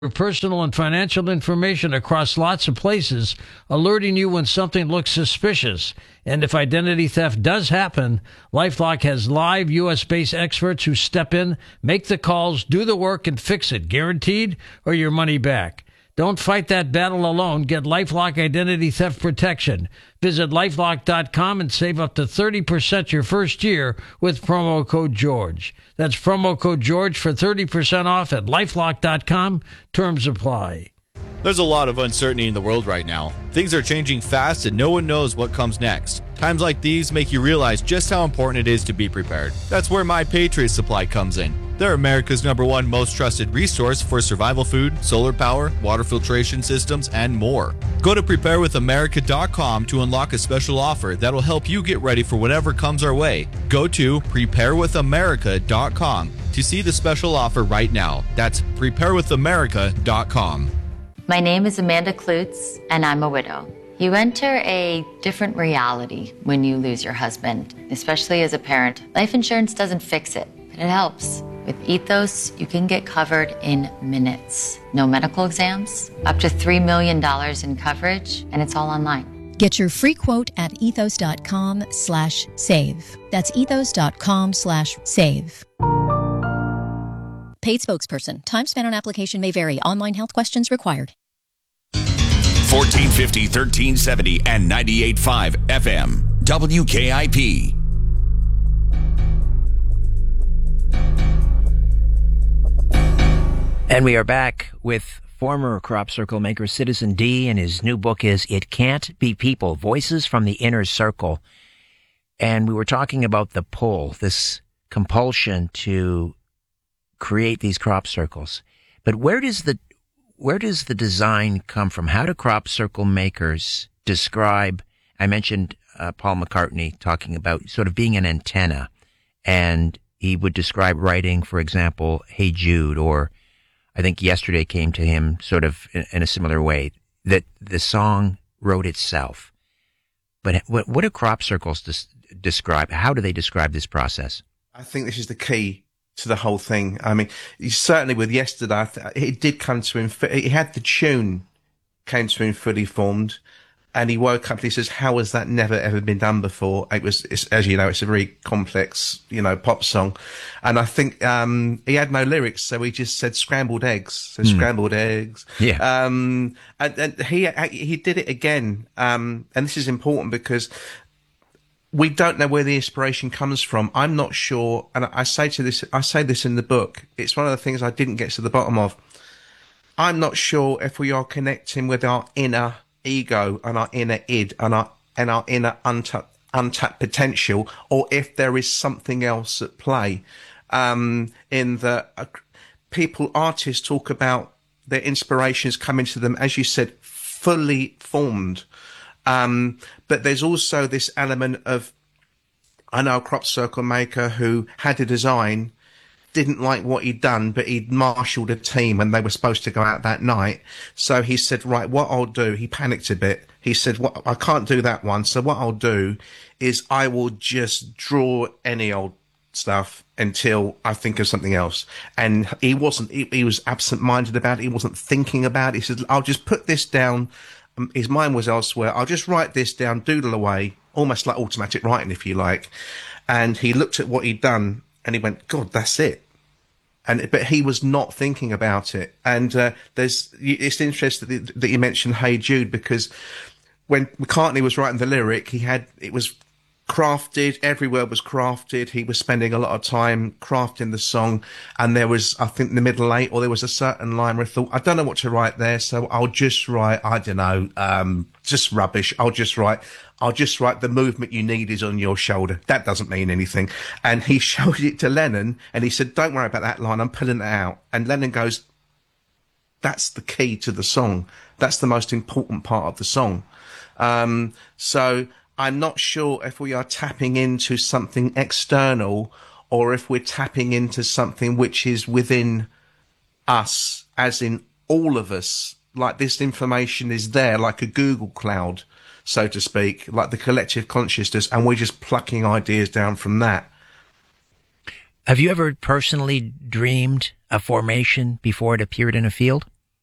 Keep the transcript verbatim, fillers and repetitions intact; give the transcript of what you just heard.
personal and financial information across lots of places, alerting you when something looks suspicious. And if identity theft does happen, LifeLock has live U S-based experts who step in, make the calls, do the work, and fix it, guaranteed, or your money back. Don't fight that battle alone. Get LifeLock Identity Theft Protection. Visit LifeLock dot com and save up to thirty percent your first year with promo code George. That's promo code George for thirty percent off at LifeLock dot com. Terms apply. There's a lot of uncertainty in the world right now. Things are changing fast and no one knows what comes next. Times like these make you realize just how important it is to be prepared. That's where My Patriot Supply comes in. They're America's number one most trusted resource for survival food, solar power, water filtration systems, and more. Go to prepare with america dot com to unlock a special offer that'll help you get ready for whatever comes our way. Go to prepare with america dot com to see the special offer right now. That's prepare with america dot com. My name is Amanda Klutz, and I'm a widow. You enter a different reality when you lose your husband, especially as a parent. Life insurance doesn't fix it, but it helps. With Ethos, you can get covered in minutes. No medical exams, up to three million dollars in coverage, and it's all online. Get your free quote at ethos dot com slash save. That's ethos dot com slash save. Paid spokesperson. Time spent on application may vary. Online health questions required. fourteen fifty, thirteen seventy, and ninety-eight point five F M. W K I P. And we are back with former Crop Circle maker Citizen D, and his new book is It Can't Be People, Voices from the Inner Circle. And we were talking about the pull, this compulsion to create these crop circles. But where does the where does the design come from? How do crop circle makers describe, I mentioned uh, Paul McCartney talking about sort of being an antenna, and he would describe writing, for example, Hey Jude, or I think Yesterday came to him sort of in, in a similar way, that the song wrote itself. But what, what do crop circles des- describe? How do they describe this process? I think this is the key to the whole thing. I mean, certainly with Yesterday, it did come to him. He had the tune came to him fully formed, and he woke up and he says, "How has that never ever been done before?" It was, it's, as you know, it's a very complex, you know, pop song, and I think um he had no lyrics, so he just said scrambled eggs, so mm. scrambled eggs. Yeah. Um, and, and he he did it again. Um, and this is important because we don't know where the inspiration comes from. I'm not sure, and I say to this, I say this in the book. It's one of the things I didn't get to the bottom of. I'm not sure if we are connecting with our inner ego and our inner id and our and our inner untapped, untapped potential, or if there is something else at play. Um, in the uh, people, artists talk about their inspirations coming to them, as you said, fully formed. Um, but there's also this element of, I know a crop circle maker who had a design, didn't like what he'd done, but he'd marshaled a team and they were supposed to go out that night. So he said, right, what I'll do, he panicked a bit. He said, what, I can't do that one. So what I'll do is I will just draw any old stuff until I think of something else. And he wasn't, he, he was absent-minded about it. He wasn't thinking about it. He said, I'll just put this down. His mind was elsewhere. I'll just write this down, doodle away, almost like automatic writing, if you like. And he looked at what he'd done and he went, God, that's it. And, but he was not thinking about it. And, uh, there's, it's interesting that you mentioned Hey Jude, because when McCartney was writing the lyric, he had, it was crafted, every word was crafted. He was spending a lot of time crafting the song, and there was, I think, in the middle eight, or there was a certain line where I thought, I don't know what to write there, so I'll just write, I don't know, um, just rubbish. I'll just write, I'll just write, the movement you need is on your shoulder. That doesn't mean anything. And he showed it to Lennon, and he said, don't worry about that line, I'm pulling it out. And Lennon goes, that's the key to the song. That's the most important part of the song. Um, so I'm not sure if we are tapping into something external or if we're tapping into something which is within us, as in all of us. Like, this information is there, like a Google cloud, so to speak, like the collective consciousness, and we're just plucking ideas down from that. Have you ever personally dreamed a formation before it appeared in a field?